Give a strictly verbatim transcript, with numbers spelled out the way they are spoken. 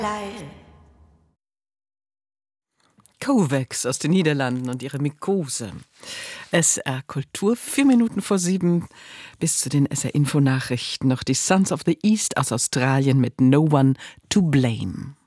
Kovacs aus den Niederlanden und ihre Mykose. S R Kultur, vier Minuten vor sieben, bis zu den S R Info-Nachrichten noch die Sons of the East aus Australien mit No One to Blame.